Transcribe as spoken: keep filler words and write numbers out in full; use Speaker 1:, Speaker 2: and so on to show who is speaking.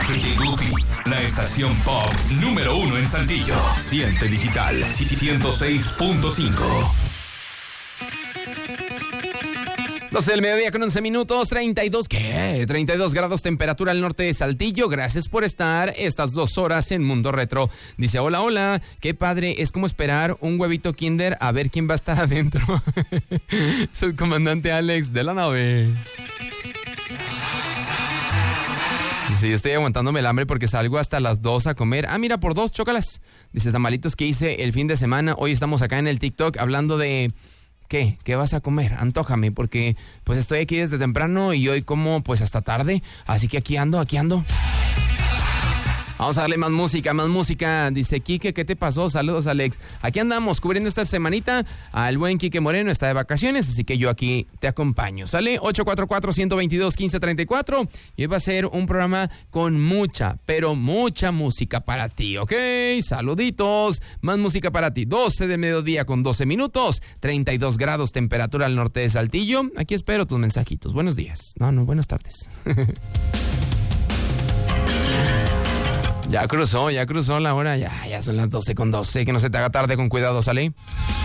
Speaker 1: La estación pop número uno en Saltillo. Siente Digital ciento seis punto cinco.
Speaker 2: doce del mediodía con once minutos, treinta y dos, ¿qué? treinta y dos grados temperatura al norte de Saltillo. Gracias por estar estas dos horas en Mundo Retro. Dice, hola, hola, qué padre, es como esperar un huevito Kinder a ver quién va a estar adentro. Subcomandante Alex de la nave. Dice, yo estoy aguantándome el hambre porque salgo hasta las dos a comer. Ah, mira, por dos, chócalas. Dice, tamalitos que hice el fin de semana. Hoy estamos acá en el TikTok hablando de... ¿Qué? ¿Qué vas a comer? Antójame, porque pues estoy aquí desde temprano y hoy como pues hasta tarde. Así que aquí ando, aquí ando. Vamos a darle más música, más música. Dice, Quique, ¿qué te pasó? Saludos, Alex. Aquí andamos cubriendo esta semanita. Al buen Quique Moreno está de vacaciones, así que yo aquí te acompaño. Sale ocho cuatro cuatro, uno dos dos, uno cinco tres cuatro. Y hoy va a ser un programa con mucha, pero mucha música para ti, ¿ok? Saluditos. Más música para ti. doce de mediodía con doce minutos. treinta y dos grados temperatura al norte de Saltillo. Aquí espero tus mensajitos. Buenos días. No, no, buenas tardes. Ya cruzó, ya cruzó la hora, ya, ya son las doce con doce, que no se te haga tarde, con cuidado, ¿sale?